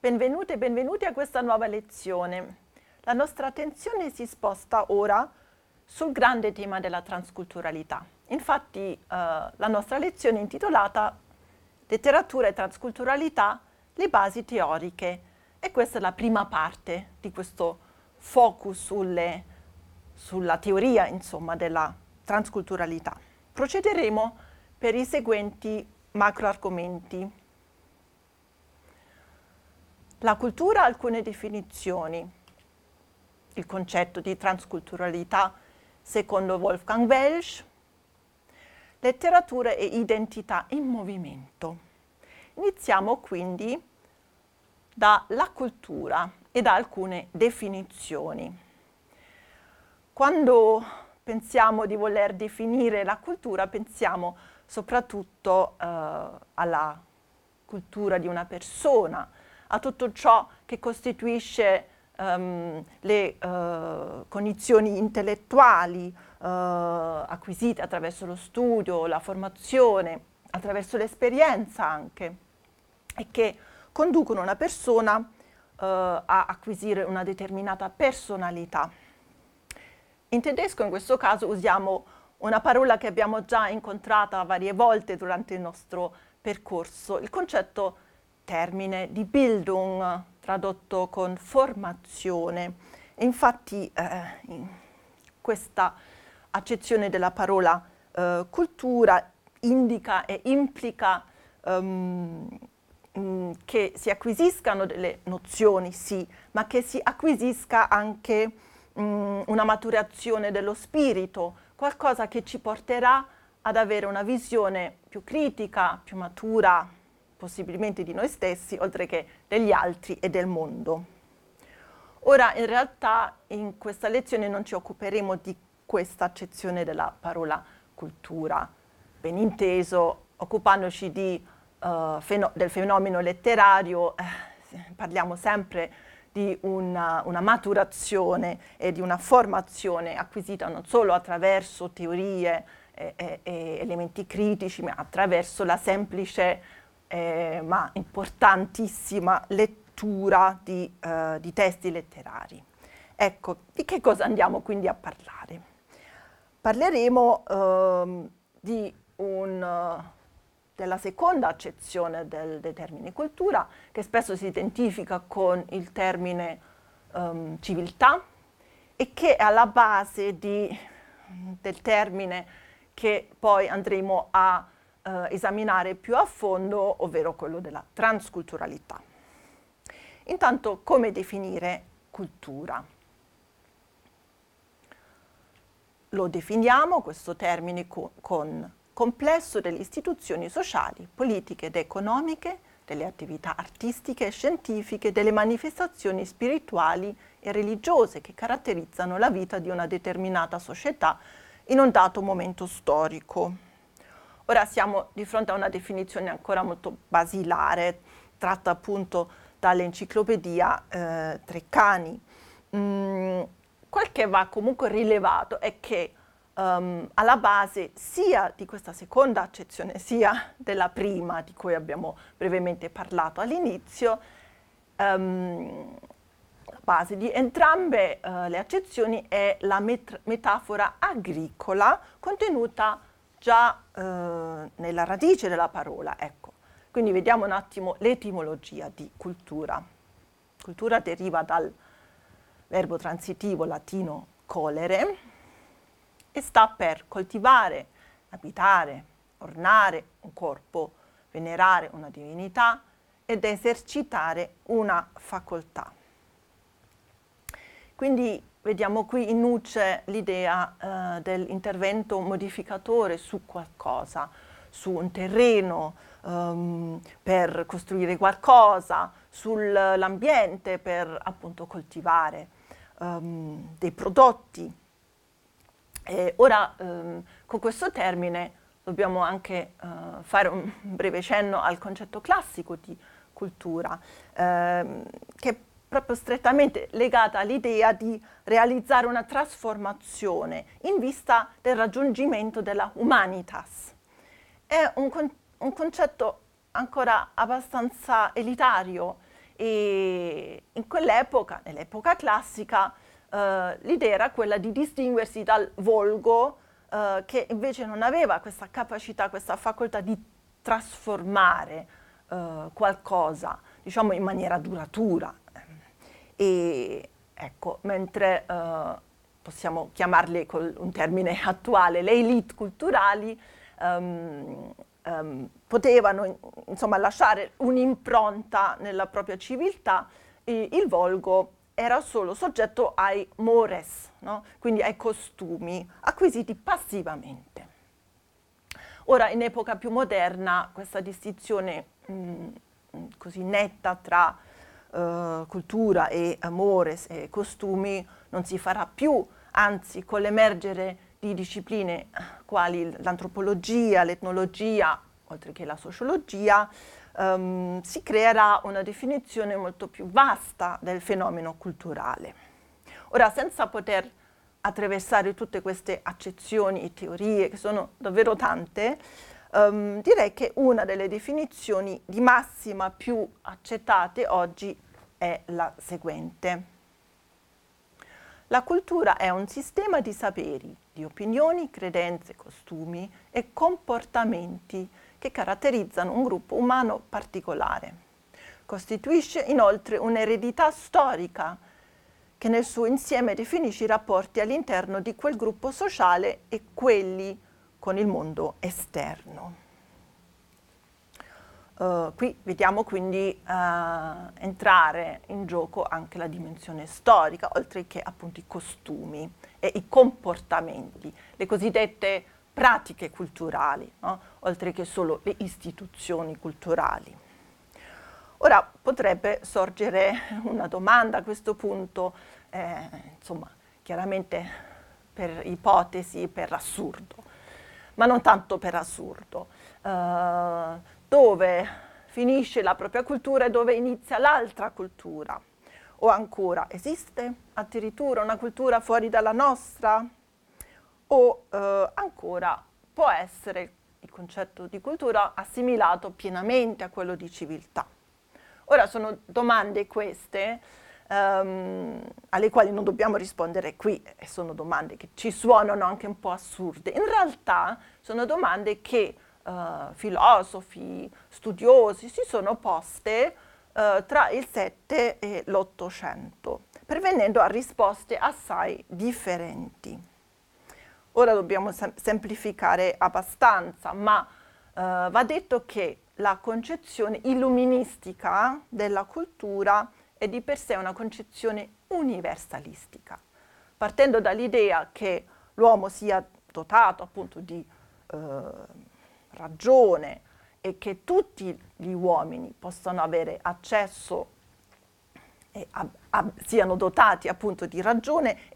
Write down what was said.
Benvenute e benvenuti a questa nuova lezione. La nostra attenzione si sposta ora sul grande tema della transculturalità. Infatti la nostra lezione è intitolata Letteratura e transculturalità, le basi teoriche, e questa è la prima parte di questo focus sulla teoria, insomma, della transculturalità. Procederemo per i seguenti macro argomenti. La cultura ha alcune definizioni. Il concetto di transculturalità secondo Wolfgang Welsch, letteratura e identità in movimento. Iniziamo quindi dalla cultura e da alcune definizioni. Quando pensiamo di voler definire la cultura, pensiamo soprattutto alla cultura di una persona, a tutto ciò che costituisce le cognizioni intellettuali acquisite attraverso lo studio, la formazione, attraverso l'esperienza anche, e che conducono una persona a acquisire una determinata personalità. In tedesco in questo caso usiamo una parola che abbiamo già incontrata varie volte durante il nostro percorso, il concetto termine di Bildung, tradotto con formazione. E infatti questa accezione della parola cultura indica e implica che si acquisiscano delle nozioni, sì, ma che si acquisisca anche una maturazione dello spirito, qualcosa che ci porterà ad avere una visione più critica, più matura, possibilmente di noi stessi, oltre che degli altri e del mondo. Ora, in realtà, in questa lezione non ci occuperemo di questa accezione della parola cultura, ben inteso, occupandoci del fenomeno letterario, parliamo sempre di una maturazione e di una formazione acquisita non solo attraverso teorie e elementi critici, ma attraverso la semplice ma importantissima lettura di testi letterari. Ecco, di che cosa andiamo quindi a parlare? Parleremo della seconda accezione del termine cultura, che spesso si identifica con il termine civiltà e che è alla base del termine che poi andremo a esaminare più a fondo, ovvero quello della transculturalità. Intanto, come definire cultura? Lo definiamo, questo termine, con complesso delle istituzioni sociali, politiche ed economiche, delle attività artistiche e scientifiche, delle manifestazioni spirituali e religiose che caratterizzano la vita di una determinata società in un dato momento storico. Ora siamo di fronte a una definizione ancora molto basilare, tratta appunto dall'enciclopedia Treccani. Quel che va comunque rilevato è che alla base sia di questa seconda accezione, sia della prima, di cui abbiamo brevemente parlato all'inizio, la base di entrambe le accezioni è la metafora agricola contenuta già nella radice della parola, ecco. Quindi vediamo un attimo l'etimologia di cultura. Cultura deriva dal verbo transitivo latino colere e sta per coltivare, abitare, ornare un corpo, venerare una divinità ed esercitare una facoltà. Quindi vediamo qui in nuce l'idea dell'intervento modificatore su qualcosa, su un terreno per costruire qualcosa, sull'ambiente per appunto coltivare dei prodotti. Ora con questo termine dobbiamo anche fare un breve cenno al concetto classico di cultura, che è proprio strettamente legata all'idea di realizzare una trasformazione in vista del raggiungimento della humanitas. È un concetto ancora abbastanza elitario E in quell'epoca, nell'epoca classica, l'idea era quella di distinguersi dal volgo, che invece non aveva questa capacità, questa facoltà di trasformare qualcosa, diciamo, in maniera duratura. E ecco, mentre possiamo chiamarle con un termine attuale, le élite culturali, potevano insomma lasciare un'impronta nella propria civiltà, il volgo era solo soggetto ai mores, no? Quindi ai costumi acquisiti passivamente. Ora, in epoca più moderna, questa distinzione così netta tra cultura e mores e costumi non si farà più, anzi con l'emergere di discipline quali l'antropologia, l'etnologia, oltre che la sociologia, si creerà una definizione molto più vasta del fenomeno culturale. Ora, senza poter attraversare tutte queste accezioni e teorie, che sono davvero tante, direi che una delle definizioni di massima più accettate oggi è la seguente. La cultura è un sistema di saperi, di opinioni, credenze, costumi e comportamenti che caratterizzano un gruppo umano particolare. Costituisce inoltre un'eredità storica che nel suo insieme definisce i rapporti all'interno di quel gruppo sociale e quelli con il mondo esterno. Qui vediamo quindi entrare in gioco anche la dimensione storica, oltre che appunto i costumi e i comportamenti, le cosiddette pratiche culturali, no? Oltre che solo le istituzioni culturali. Ora potrebbe sorgere una domanda a questo punto, insomma, chiaramente per ipotesi, per assurdo, ma non tanto per assurdo. Dove finisce la propria cultura e dove inizia l'altra cultura? O ancora, esiste addirittura una cultura fuori dalla nostra? O ancora, può essere il concetto di cultura assimilato pienamente a quello di civiltà? Ora sono domande queste alle quali non dobbiamo rispondere qui, e sono domande che ci suonano anche un po' assurde. In realtà sono domande che filosofi, studiosi si sono poste tra il 7 e l'800, pervenendo a risposte assai differenti. Ora dobbiamo semplificare abbastanza, ma va detto che la concezione illuministica della cultura è di per sé una concezione universalistica, partendo dall'idea che l'uomo sia dotato appunto di ragione e che tutti gli uomini possano avere accesso e siano dotati appunto di ragione